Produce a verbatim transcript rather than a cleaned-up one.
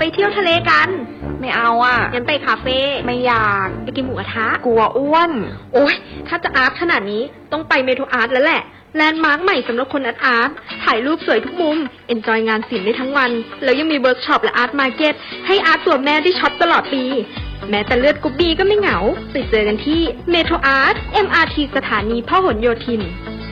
ไปเที่ยวทะเลกันไม่เอาอ่ะงั้นไปคาเฟ่ไม่อยากไปกินหมูกระทะกลัวอ้วนโอ๊ยถ้าจะอาร์ตขนาดนี้ต้องไปเมโทรอาร์ตแล้วแหละแลนด์มาร์คใหม่สำหรับคนอาร์ตอาร์ตถ่ายรูปสวยทุกมุมเอนจอยงานศิลป์ได้ทั้งวันแล้วยังมีเวิร์กช็อปและอาร์ตมาร์เก็ตให้อาร์ตตัวแม่ได้ช็อปตลอดปีแม้แต่เลือดกรุ๊ปบีก็ไม่เหงาไปเจอกันที่เมโทรอาร์ต เอ็ม อาร์ ที สถานีพหลโยธิน